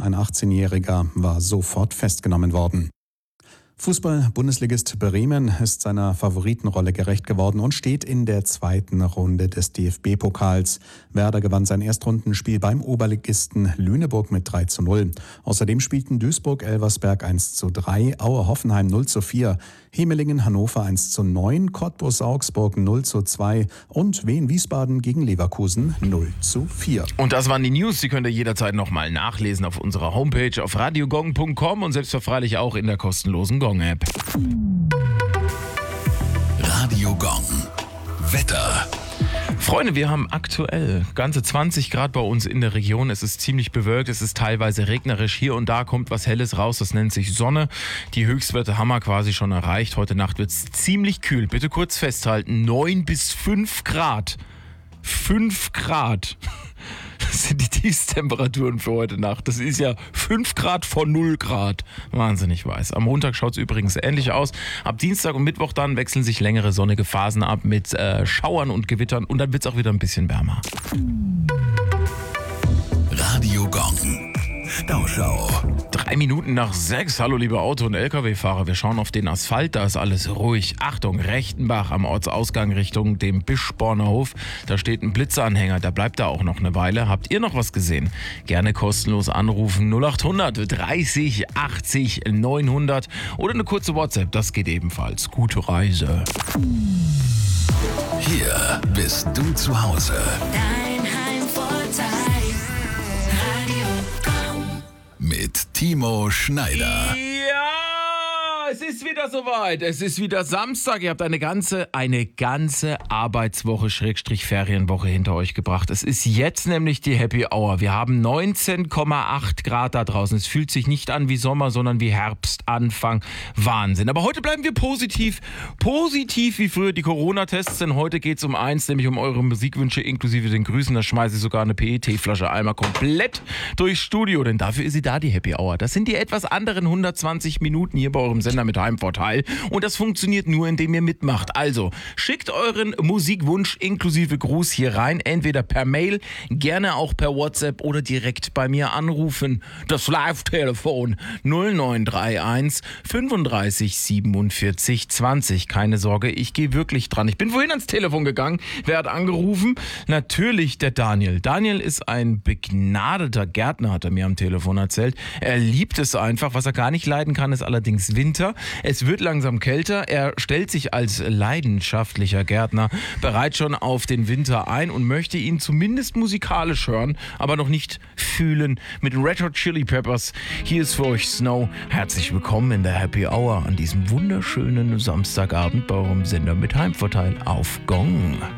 Ein 18-Jähriger war sofort festgenommen worden. Fußball-Bundesligist Bremen ist seiner Favoritenrolle gerecht geworden und steht in der zweiten Runde des DFB-Pokals. Werder gewann sein Erstrundenspiel beim Oberligisten Lüneburg mit 3:0. Außerdem spielten Duisburg-Elversberg 1:3, Aue-Hoffenheim 0:4, Hemelingen-Hannover 1:9, Cottbus-Augsburg 0:2 und Wien-Wiesbaden gegen Leverkusen 0:4. Und das waren die News. Die könnt ihr jederzeit nochmal nachlesen auf unserer Homepage auf radiogong.com und selbstverständlich auch in der kostenlosen Gong-App. Radio Gong. Wetter. Freunde, wir haben aktuell ganze 20 Grad bei uns in der Region. Es ist ziemlich bewölkt, es ist teilweise regnerisch. Hier und da kommt was Helles raus, das nennt sich Sonne. Die Höchstwerte haben wir quasi schon erreicht. Heute Nacht wird es ziemlich kühl. Bitte kurz festhalten, 9 bis 5 Grad. 5 Grad. Das sind die Tiefstemperaturen für heute Nacht. Das ist ja 5 Grad von 0 Grad. Wahnsinnig weiß. Am Montag schaut es übrigens ähnlich aus. Ab Dienstag und Mittwoch dann wechseln sich längere sonnige Phasen ab mit Schauern und Gewittern. Und dann wird es auch wieder ein bisschen wärmer. Radio Gong. Stauschau. 3 Minuten nach 6. Hallo liebe Auto- und LKW-Fahrer. Wir schauen auf den Asphalt. Da ist alles ruhig. Achtung, Rechtenbach am Ortsausgang Richtung dem Bischborner Hof. Da steht ein Blitzeranhänger. Der bleibt da auch noch eine Weile. Habt ihr noch was gesehen? Gerne kostenlos anrufen. 0800 30 80 900 oder eine kurze WhatsApp. Das geht ebenfalls. Gute Reise. Hier bist du zu Hause. Dein Heimvorteil. Radio Gong. Mit Timo Schneider. Ja, es ist wieder soweit. Es ist wieder Samstag. Ihr habt eine ganze Arbeitswoche, Ferienwoche hinter euch gebracht. Es ist jetzt nämlich die Happy Hour. Wir haben 19,8 Grad da draußen. Es fühlt sich nicht an wie Sommer, sondern wie Herbstanfang. Wahnsinn. Aber heute bleiben wir positiv. Positiv wie früher die Corona-Tests. Denn heute geht es um eins, nämlich um eure Musikwünsche inklusive den Grüßen. Da schmeiße ich sogar eine PET-Flasche einmal komplett durchs Studio. Denn dafür ist sie da, die Happy Hour. Das sind die etwas anderen 120 Minuten hier bei eurem Sender mit Heimvorteil. Und das funktioniert nur, indem ihr mitmacht. Also, schickt euren Musikwunsch inklusive Gruß hier rein. Entweder per Mail, gerne auch per WhatsApp oder direkt bei mir anrufen. Das Live-Telefon 0931 35 47 20. Keine Sorge, ich gehe wirklich dran. Ich bin vorhin ans Telefon gegangen. Wer hat angerufen? Natürlich der Daniel. Daniel ist ein begnadeter Gärtner, hat er mir am Telefon erzählt. Er liebt es einfach. Was er gar nicht leiden kann, ist allerdings Winter. Es wird langsam kälter. Er stellt sich als leidenschaftlicher Gärtner bereits schon auf den Winter ein und möchte ihn zumindest musikalisch hören, aber noch nicht fühlen. Mit Red Hot Chili Peppers. Hier ist für euch Snow. Herzlich willkommen in der Happy Hour an diesem wunderschönen Samstagabend bei eurem Sender mit Heimvorteil auf Gong.